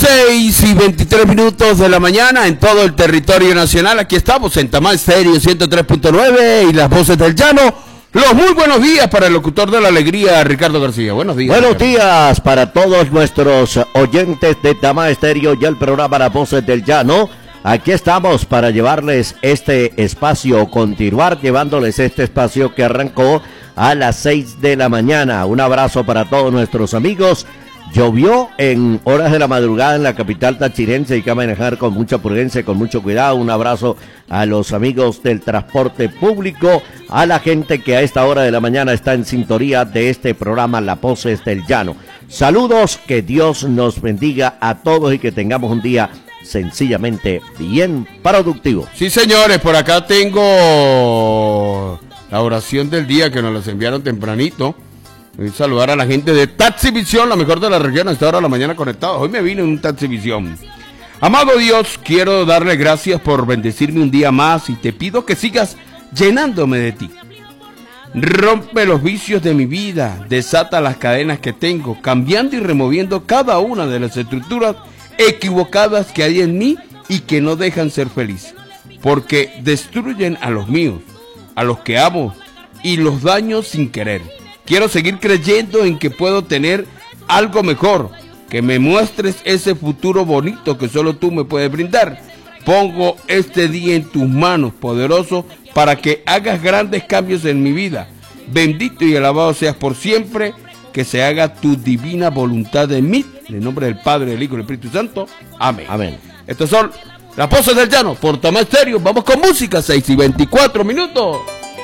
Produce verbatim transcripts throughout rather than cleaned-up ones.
seis y veintitrés minutos de la mañana en todo el territorio nacional. Aquí estamos en Tamá Estéreo ciento tres punto nueve y las voces del llano. Los muy buenos días para el locutor de la alegría, Ricardo García. Buenos días. Buenos Ricardo. días para todos nuestros oyentes de Tamá Estéreo y el programa Las Voces del Llano. Aquí estamos para llevarles este espacio, continuar llevándoles este espacio que arrancó a las seis de la mañana. Un abrazo para todos nuestros amigos. Llovió en horas de la madrugada en la capital tachirense, hay que manejar con mucha prudencia, con mucho cuidado. Un abrazo a los amigos del transporte público, a la gente que a esta hora de la mañana está en sintonía de este programa Las Voces del Llano. Saludos, que Dios nos bendiga a todos y que tengamos un día sencillamente bien productivo. Sí, señores, por acá tengo la oración del día que nos las enviaron tempranito. Voy a saludar a la gente de Taxivisión, la mejor de la región, a esta hora de la mañana conectados. Hoy me vine en un Taxivisión. Amado Dios, quiero darle gracias por bendecirme un día más y te pido que sigas llenándome de ti. Rompe los vicios de mi vida, desata las cadenas que tengo, cambiando y removiendo cada una de las estructuras equivocadas que hay en mí y que no dejan ser feliz, porque destruyen a los míos, a los que amo, y los daño sin querer. Quiero seguir creyendo en que puedo tener algo mejor, que me muestres ese futuro bonito que solo tú me puedes brindar. Pongo este día en tus manos, poderoso, para que hagas grandes cambios en mi vida. Bendito y alabado seas por siempre, que se haga tu divina voluntad en mí. En el nombre del Padre, del Hijo y del Espíritu Santo. Amén. Amén. Estos son las voces del llano por Tamá Estéreo. Vamos con música, seis y veinticuatro minutos.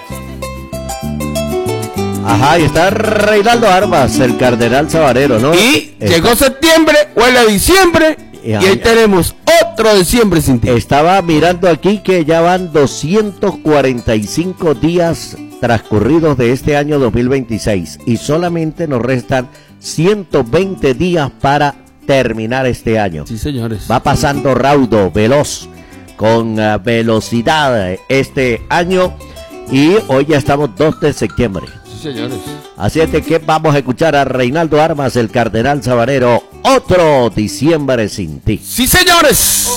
Ajá, y está Reinaldo Armas, el cardenal sabanero, ¿no? Y está... llegó septiembre, huele a diciembre, y, y ahí tenemos otro diciembre sin ti. Estaba mirando aquí que ya van doscientos cuarenta y cinco días transcurridos de este año dos mil veintiséis y solamente nos restan ciento veinte días para terminar este año. Sí, señores. Va pasando raudo, veloz, con uh, velocidad este año y hoy ya estamos dos de septiembre. Señores. Así es de que vamos a escuchar a Reinaldo Armas, el cardenal sabanero, otro diciembre sin ti. Sí, señores.